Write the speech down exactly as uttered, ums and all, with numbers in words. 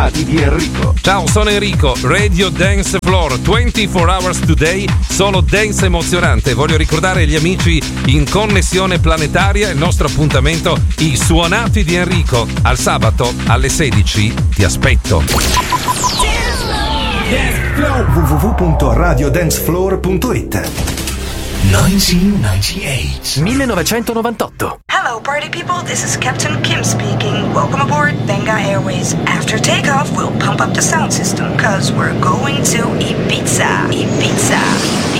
suonati di Enrico. Ciao, sono Enrico, Radio Dance Floor, ventiquattro hours today, solo dance emozionante. Voglio ricordare agli amici in connessione planetaria il nostro appuntamento, i suonati di Enrico. Al sabato alle sedici ti aspetto. w w w punto radio dance floor punto it. millenovecentonovantotto. Hello, party people. This is Captain Kim speaking. Welcome aboard Benga Airways. After takeoff, we'll pump up the sound system because we're going to Ibiza. Ibiza.